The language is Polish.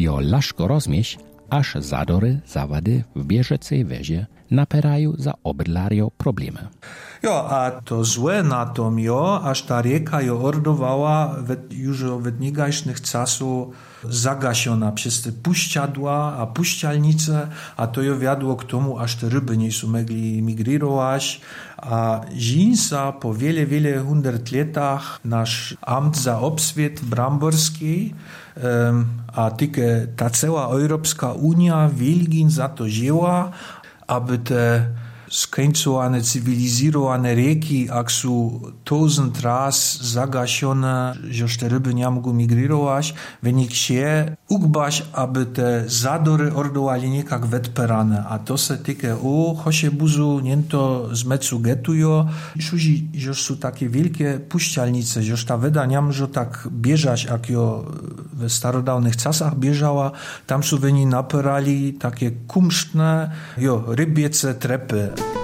Jo laszko rozmieś, aż zadory, zawady w bieżecej wezie naperają za obydlario problemy. Jo, a to złe na tom aż ta rieka ordowała już od niegajsznych czasu zagasiona przez te puściadła a puścialnice, a to wiadło k tomu, aż te ryby nie są mogli migrirować, a Żinsa po wiele hundert latach nasz amt za obswiet bramborski, a tyke ta cała Europejska Unia wielgin za to wzięła, aby te skońcowane, cywilizowane rieki, jak są 1000 raz zagasione, że te ryby nie mogą migrować, wynik się ukbać, aby te zadory ordowali niekak wetperane. A to se tyke, chosie buzu, niento z mecu getujo, że są takie wielkie puścialnice, że ta woda nie może tak bieżać, jak jo w starodawnych czasach bieżała, tam są wyni naperali takie kumsztne, rybiece trepy.